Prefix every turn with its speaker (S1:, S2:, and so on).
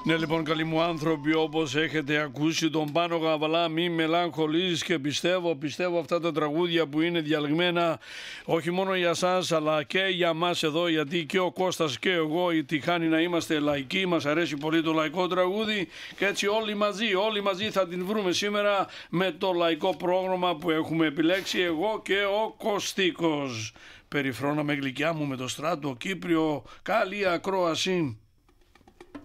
S1: Ναι, λοιπόν, καλοί μου άνθρωποι, όπως έχετε ακούσει τον Πάνο Γαβαλά, μη μελαγχολείς, και πιστεύω αυτά τα τραγούδια που είναι διαλεγμένα όχι μόνο για σας αλλά και για μας εδώ, γιατί και ο Κώστας και εγώ η τυχάνει να είμαστε λαϊκοί, μας αρέσει πολύ το λαϊκό τραγούδι και έτσι όλοι μαζί θα την βρούμε σήμερα με το λαϊκό πρόγραμμα που έχουμε επιλέξει εγώ και ο Κωστίκος. Περιφρόνα με γλυκιά μου με το Στράτο Κύπριο, καλή ακρόαση.